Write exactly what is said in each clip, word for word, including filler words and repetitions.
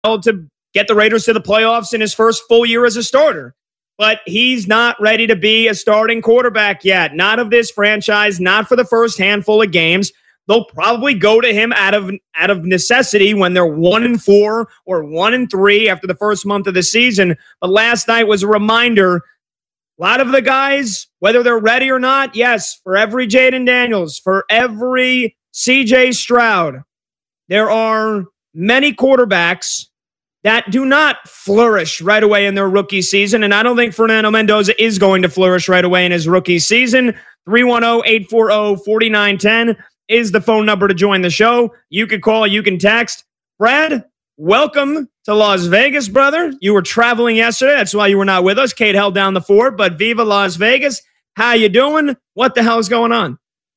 to get the Raiders to the playoffs in his first full year as a starter. But he's not ready to be a starting quarterback yet. Not of this franchise, not for the first handful of games. They'll probably go to him out of out of necessity when they're one and four or one and three after the first month of the season. But last night was a reminder. A lot of the guys, whether they're ready or not, yes, for every Jayden Daniels, for every C J Stroud, there are many quarterbacks that do not flourish right away in their rookie season. And I don't think Fernando Mendoza is going to flourish right away in his rookie season. three one zero, eight four zero, four nine one zero is the phone number to join the show. You can call, you can text. Brad, welcome to Las Vegas, brother. You were traveling yesterday. That's why you were not with us. Kate held down the fort, but Viva Las Vegas. How you doing? What the hell is going on?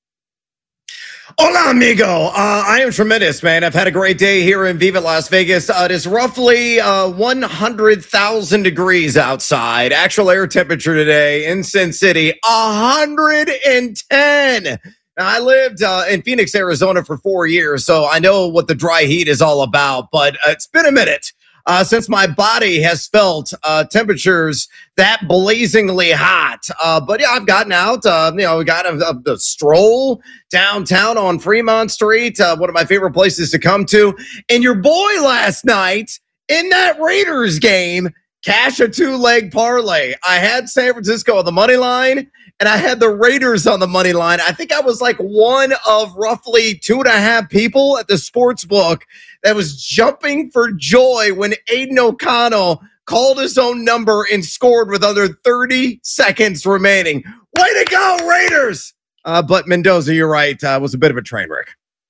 Hola, amigo. Uh, I am tremendous, man. I've had a great day here in Viva Las Vegas. Uh, it is roughly uh, one hundred thousand degrees outside. Actual air temperature today in Sin City, one hundred ten. Now, I lived uh, in Phoenix, Arizona for four years, so I know what the dry heat is all about, but uh, it's been a minute uh, since my body has felt uh, temperatures that blazingly hot. Uh, but yeah, I've gotten out, uh, you know, we got a, a, a stroll downtown on Fremont Street, uh, one of my favorite places to come to. And your boy last night in that Raiders game, cash a two-leg parlay. I had San Francisco on the money line, and I had the Raiders on the money line. I think I was like one of roughly two and a half people at the sports book that was jumping for joy when Aiden O'Connell called his own number and scored with under thirty seconds remaining. Way to go, Raiders! Uh, but Mendoza, you're right, uh, was a bit of a train wreck.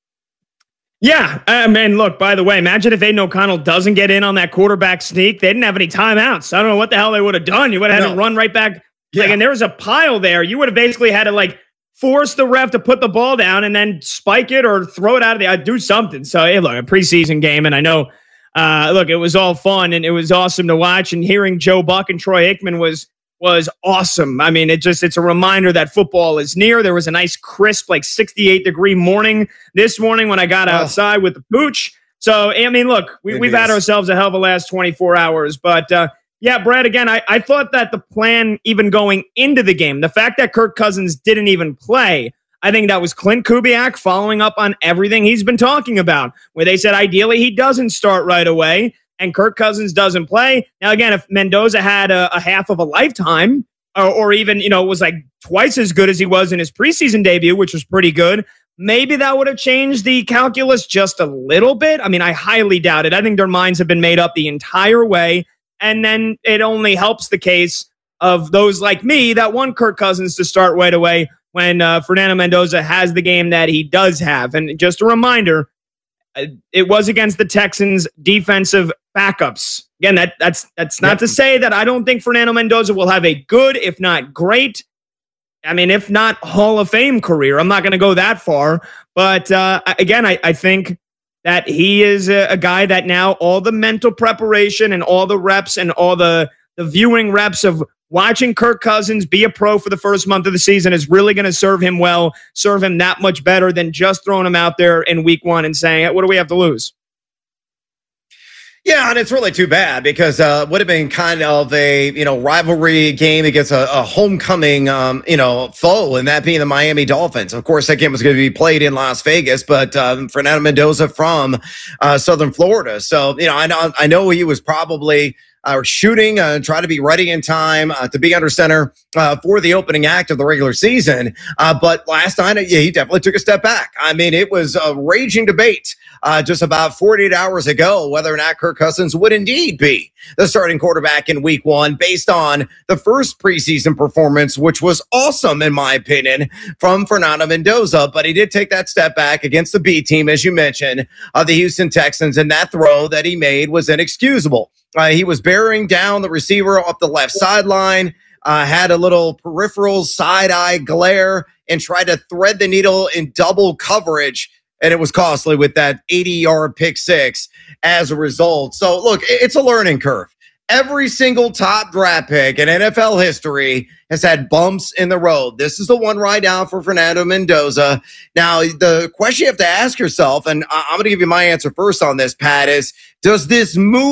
Yeah, um, and look, by the way, imagine if Aiden O'Connell doesn't get in on that quarterback sneak. They didn't have any timeouts. I don't know what the hell they would have done. You would have had no. to run right back. Yeah. Like, and there was a pile there. You would have basically had to like force the ref to put the ball down and then spike it or throw it out of the, I'd do something. So, hey, look, a preseason game. And I know, uh, look, it was all fun and it was awesome to watch, and hearing Joe Buck and Troy Aikman was, was awesome. I mean, it just, it's a reminder that football is near. There was a nice crisp, like sixty-eight degree morning this morning when I got oh. outside with the pooch. So, I mean, look, we, we've is. had ourselves a hell of a last twenty-four hours, but, uh, yeah, Brad, again, I, I thought that the plan even going into the game, the fact that Kirk Cousins didn't even play, I think that was Clint Kubiak following up on everything he's been talking about, where they said ideally he doesn't start right away and Kirk Cousins doesn't play. Now, again, if Mendoza had a, a half of a lifetime or, or even, you know, was like twice as good as he was in his preseason debut, which was pretty good, maybe that would have changed the calculus just a little bit. I mean, I highly doubt it. I think their minds have been made up the entire way. And then it only helps the case of those like me that want Kirk Cousins to start right away when uh, Fernando Mendoza has the game that he does have. And just a reminder, uh, it was against the Texans' defensive backups. Again, that that's that's not yep. to say that I don't think Fernando Mendoza will have a good, if not great, I mean, if not Hall of Fame career. I'm not going to go that far. But uh, again, I, I think that he is a, a guy that now all the mental preparation and all the reps and all the, the viewing reps of watching Kirk Cousins be a pro for the first month of the season is really going to serve him well, serve him that much better than just throwing him out there in week one and saying, what do we have to lose? Yeah, and it's really too bad because uh, it would have been kind of a, you know, rivalry game against a, a homecoming, um, you know, foe, and that being the Miami Dolphins. Of course, that game was going to be played in Las Vegas, but um, Fernando Mendoza from uh, Southern Florida. So, you know, I know, I know he was probably uh, shooting, uh, try to be ready in time uh, to be under center uh, for the opening act of the regular season. Uh, but last night, yeah, he definitely took a step back. I mean, it was a raging debate Uh, just about forty-eight hours ago, whether or not Kirk Cousins would indeed be the starting quarterback in week one based on the first preseason performance, which was awesome, in my opinion, from Fernando Mendoza. But he did take that step back against the B team, as you mentioned, of the Houston Texans, and that throw that he made was inexcusable. Uh, he was bearing down the receiver off the left sideline, uh, had a little peripheral side-eye glare, and tried to thread the needle in double coverage. And it was costly with that eighty-yard pick six as a result. So, look, it's a learning curve. Every single top draft pick in N F L history has had bumps in the road. This is the one right now for Fernando Mendoza. Now, the question you have to ask yourself, and I'm going to give you my answer first on this, Pat, is does this move